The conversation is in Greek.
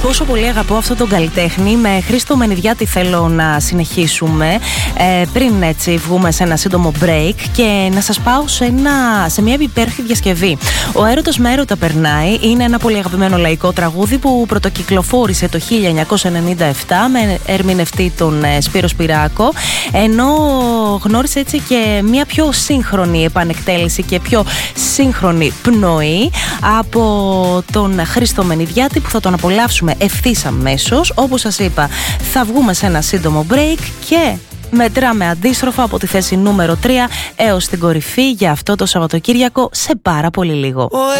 πόσο πολύ αγαπώ αυτόν τον καλλιτέχνη. Με Χρήστο Μενιδιάτη θέλω να συνεχίσουμε πριν έτσι βγούμε σε ένα σύντομο break και να σας πάω σε μια υπέροχη διασκευή. Ο Έρωτας με έρωτα περνάει είναι ένα πολύ αγαπημένο λαϊκό τραγούδι που πρωτοκυκλοφόρησε το 1997 με ερμηνευτή τον Σπύρο Σπυράκο, ενώ γνώρισε έτσι και μια πιο σύγχρονη επανεκτέλεση και πιο σύγχρονη πνοή από τον Χρήστο Μενιδιάτη, που θα τον απολαύσουμε ευθύς αμέσως. Όπως σας είπα, θα βγούμε σε ένα σύντομο break και μετράμε αντίστροφα από τη θέση νούμερο 3 έως την κορυφή για αυτό το Σαββατοκύριακο σε πάρα πολύ λίγο.